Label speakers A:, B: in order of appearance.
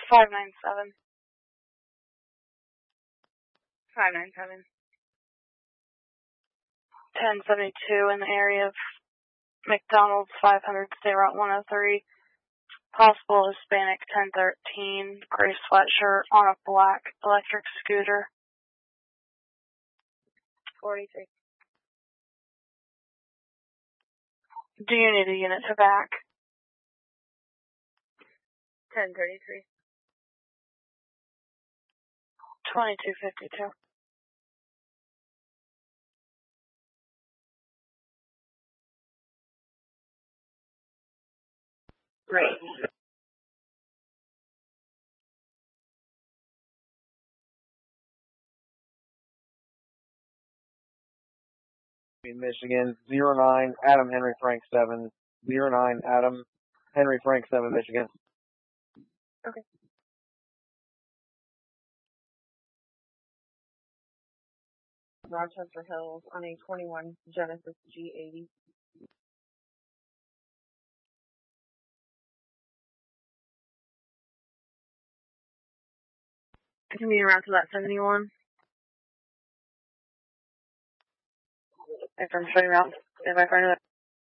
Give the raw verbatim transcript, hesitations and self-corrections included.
A: five nine seven. five nine seven. ten seventy-two in the area of McDonald's five hundred, stay route one oh three. Possible Hispanic ten thirteen, gray sweatshirt on a black electric scooter. forty-three. Do you need a unit to back? ten thirty-three. twenty-two fifty-two. Great.
B: Michigan, zero nine, Adam Henry Frank seven, zero nine, Adam Henry Frank seven, Michigan.
A: Okay. Rochester Hills on a twenty-one Genesis G eighty. Can we around to that seventy-one? If I'm showing out, if I find it.